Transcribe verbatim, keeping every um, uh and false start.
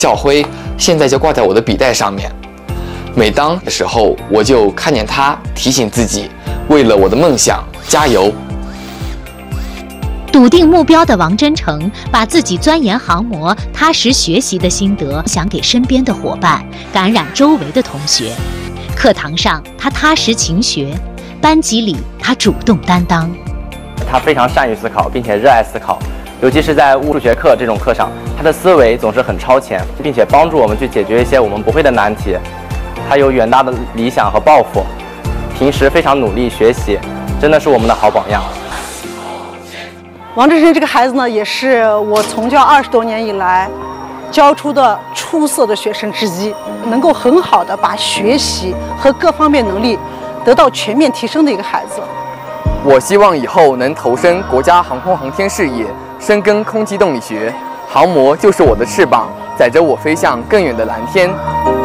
校徽现在就挂在我的笔袋上面。每当的时候，我就看见它，提醒自己，为了我的梦想加油。 笃定目标的王真诚，把自己钻研航模、踏实学习的心得分享给身边的伙伴，感染周围的同学。课堂上，他踏实勤学；班级里，他主动担当。 他非常善于思考，并且热爱思考，尤其是在物数学课这种课上，他的思维总是很超前，并且帮助我们去解决一些我们不会的难题。他有远大的理想和抱负，平时非常努力学习，真的是我们的好榜样。 王真诚这个孩子呢，也是我从教二十多年以来教出的出色的学生之一，能够很好的把学习和各方面能力得到全面提升的一个孩子。 我希望以后能投身国家航空航天事业，深耕空气动力学，航模就是我的翅膀，载着我飞向更远的蓝天。